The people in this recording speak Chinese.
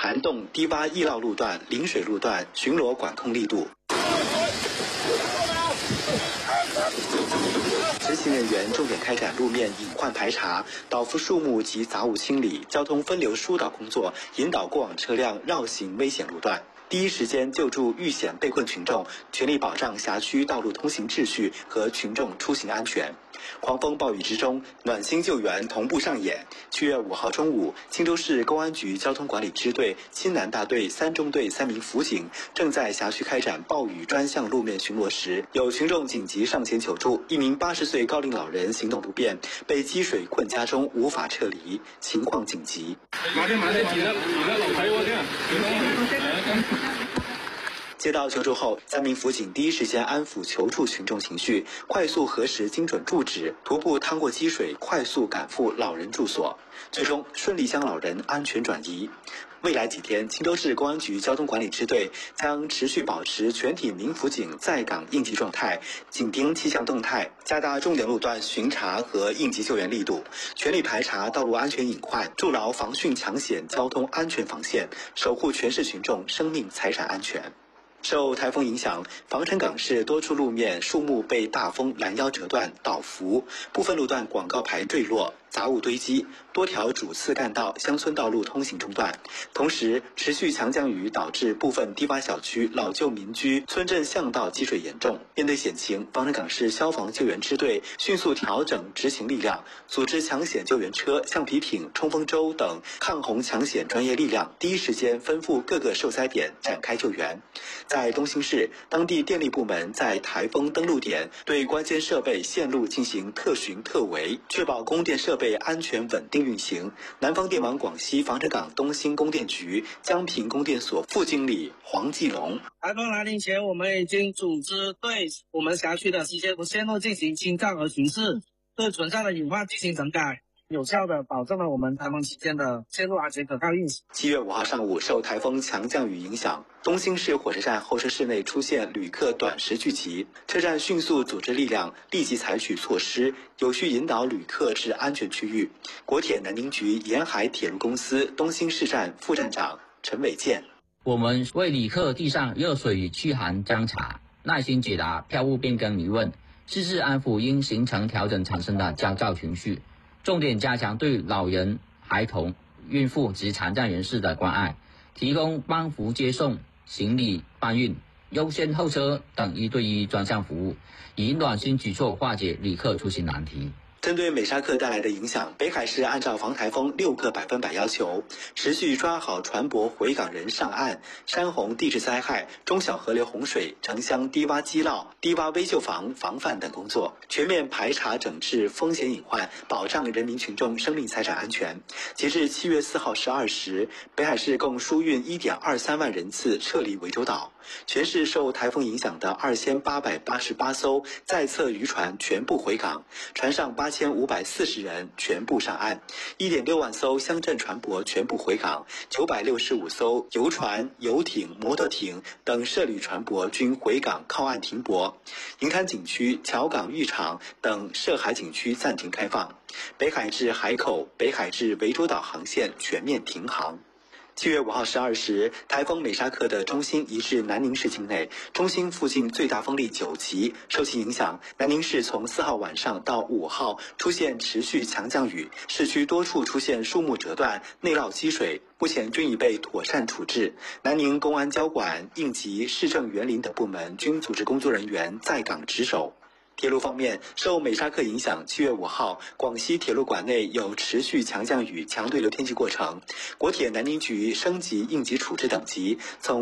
涵洞低洼易涝路段、临水路段巡逻管控力度。执行人员重点开展路面隐患排查、倒伏树木及杂物清理、交通分流疏导工作，引导过往车辆绕行危险路段。第一时间救助遇险被困群众，全力保障辖区道路通行秩序和群众出行安全。狂风暴雨之中，暖心救援同步上演。7月5号中午，青州市公安局交通管理支队青南大队3中队3名辅警正在辖区开展暴雨专项路面巡逻时，有群众紧急上前求助，一名80岁高龄老人行动不便，被积水困家中无法撤离，情况紧急。接到求助后，3名辅警第一时间安抚求助群众情绪，快速核实精准住址，徒步趟过积水，快速赶赴老人住所，最终顺利将老人安全转移。未来几天，青州市公安局交通管理支队将持续保持全体民辅警在岗应急状态，紧盯气象动态，加大重点路段巡查和应急救援力度，全力排查道路安全隐患，筑牢防汛抢险交通安全防线，守护全市群众生命财产安全。受台风影响，防城港市多处路面树木被大风拦腰折断、倒伏，部分路段广告牌坠落，杂物堆积，多条主次干道、乡村道路通行中断。同时，持续强降雨导致部分低洼小区、老旧民居、村镇巷道积水严重。面对险情，防城港市消防救援支队迅速调整执行力量，组织抢险救援车、橡皮艇、冲锋舟等抗洪抢险专业力量，第一时间奔赴各个受灾点展开救援。在东兴市，当地电力部门在台风登陆点对关键设备线路进行特巡特围，确保供电设备安全稳定运行。南方电网广西防城港东兴供电局江平供电所副经理黄继龙： 台风来临前，我们已经组织对我们辖区的线路进行清障和巡视，对存在的隐患进行整改，有效地保证了我们台风期间的线路安全可靠运行。 7月5号上午，受台风强降雨影响，东兴市火车站候车室内出现旅客短时聚集，车站迅速组织力量，立即采取措施，有序引导旅客至安全区域。国铁南宁局沿海铁路公司东兴市站副站长陈伟健： 我们为旅客递上热水与驱寒姜茶，耐心解答票务变更疑问，适时安抚因行程调整产生的焦躁情绪，重点加强对老人、孩童、孕妇及残障人士的关爱，提供帮扶接送、行李搬运、优先候车等1对1专项服务，以暖心举措化解旅客出行难题。 针对美沙克带来的影响，北海市按照防台风6个100%要求，持续抓好船舶回港人上岸，山洪地质灾害、中小河流洪水、城乡低洼积涝、低洼危旧房防范等工作，全面排查整治风险隐患，保障人民群众生命财产安全。截至7月4号12时，北海市共输运1.23万人次撤离涠洲岛，全市受台风影响的2888艘在侧渔船全部回港，船上8540人全部上岸，1.6万艘乡镇船舶全部回港，965艘游船、游艇、摩托艇等涉旅船舶均回港靠岸停泊，银滩景区、侨港浴场等涉海景区暂停开放，北海至海口、北海至涠洲岛航线全面停航。7月5号12时，台风美沙克的中心移至南宁市境内，中心附近最大风力9级。受其影响，南宁市从4号晚上到5号出现持续强降雨，市区多处出现树木折断、内涝积水，目前均已被妥善处置。南宁公安交管、应急、市政园林等部门均组织工作人员在岗值守。铁路方面，受美沙克影响，7月5号，广西铁路管内有持续强降雨、强对流天气过程。国铁南宁局升级应急处置等级，从